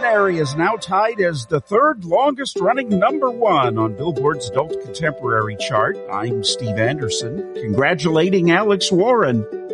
Dictionary is now tied as the third longest running number one on Billboard's Adult Contemporary chart. I'm Steve Anderson, congratulating Alex Warren.